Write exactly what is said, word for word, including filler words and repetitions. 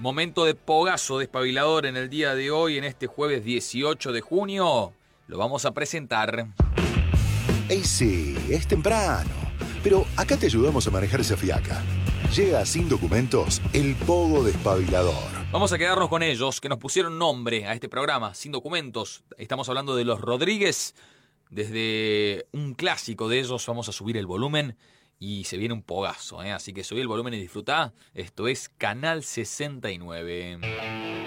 Momento de pogazo despabilador en el día de hoy, en este jueves dieciocho de junio. Lo vamos a presentar. Ey, sí, es temprano, pero acá te ayudamos a manejar esa fiaca. Llega sin documentos el Pogo Despabilador. Vamos a quedarnos con ellos, que nos pusieron nombre a este programa, Sin Documentos. Estamos hablando de los Rodríguez. Desde un clásico de ellos vamos a subir el volumen y se viene un pogazo, ¿eh? Así que subí el volumen y disfrutá. Esto es Canal sesenta y nueve.